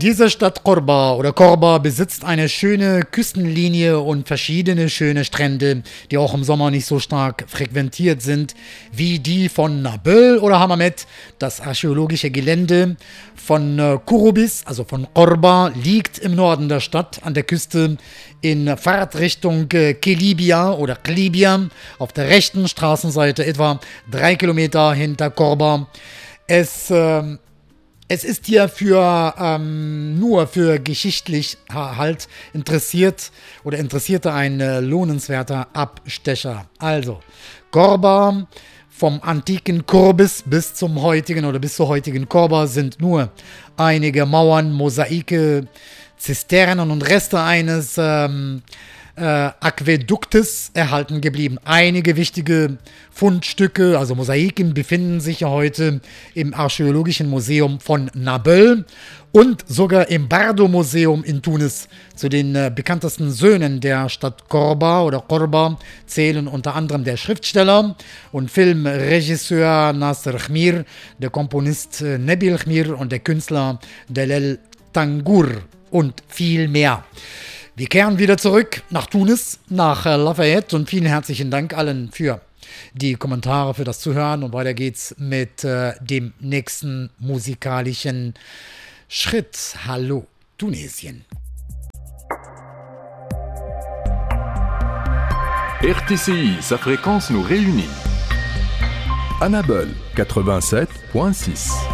Diese Stadt Korba besitzt eine schöne Küstenlinie und verschiedene schöne Strände, die auch im Sommer nicht so stark frequentiert sind wie die von Nabeul oder Hammamet. Das archäologische Gelände von Kurubis, also von Korba, liegt im Norden der Stadt an der Küste in Fahrtrichtung Kelibia oder Klibia auf der rechten Straßenseite, etwa 3 Kilometer hinter Korba. Es ist hier nur für geschichtlich halt Interessierte ein lohnenswerter Abstecher. Also, Korba, vom antiken Kurbis bis zur heutigen Korba sind nur einige Mauern, Mosaike, Zisternen und Reste eines Aquäduktes erhalten geblieben. Einige wichtige Fundstücke, also Mosaiken, befinden sich ja heute im Archäologischen Museum von Nabeul und sogar im Bardo-Museum in Tunis. Zu den bekanntesten Söhnen der Stadt Korba zählen unter anderem der Schriftsteller und Filmregisseur Nasser Khmir, der Komponist Nabil Khmir und der Künstler Delel Tangour und viel mehr. Wir kehren wieder zurück nach Tunis, nach Lafayette und vielen herzlichen Dank allen für die Kommentare, für das Zuhören und weiter geht's mit dem nächsten musikalischen Schritt. Hallo Tunesien. RTCI, sa fréquence nous réunit. À Nabeul, 87.6.